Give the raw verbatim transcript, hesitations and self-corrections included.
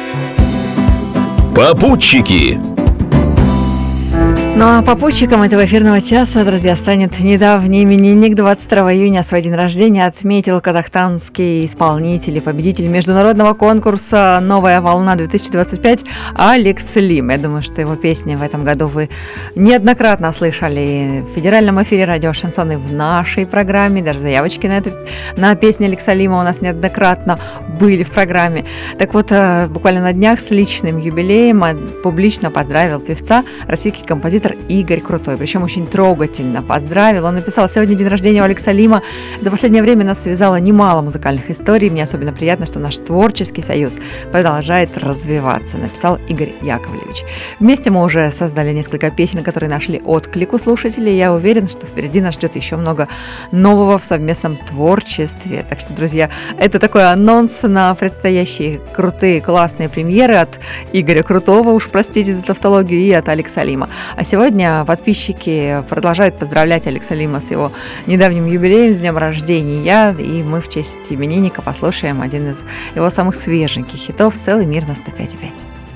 Попутчики. Ну а попутчиком этого эфирного часа, друзья, станет недавний именинник. двадцать второго июня свой день рождения отметил казахстанский исполнитель и победитель международного конкурса «Новая волна-две тысячи двадцать пять» Алекс Лим. Я думаю, что его песни в этом году вы неоднократно слышали в федеральном эфире радио «Шансон» и в нашей программе. Даже заявочки на, эту, на песни Алекса Лима у нас неоднократно были в программе. Так вот, буквально на днях с личным юбилеем публично поздравил певца российский композитор Игорь Крутой, причем очень трогательно поздравил. Он написал: «Сегодня день рождения у Алекса Лима. За последнее время нас связало немало музыкальных историй. Мне особенно приятно, что наш творческий союз продолжает развиваться», написал Игорь Яковлевич. Вместе мы уже создали несколько песен, которые нашли отклик у слушателей. Я уверен, что впереди нас ждет еще много нового в совместном творчестве. Так что, друзья, это такой анонс на предстоящие крутые, классные премьеры от Игоря Крутого, уж простите за тавтологию, и от Алекса Лима. А сегодня подписчики продолжают поздравлять Алекса Лима с его недавним юбилеем, с днем рождения, и мы в честь именинника послушаем один из его самых свеженьких хитов «Целый мир на сто пять и пять».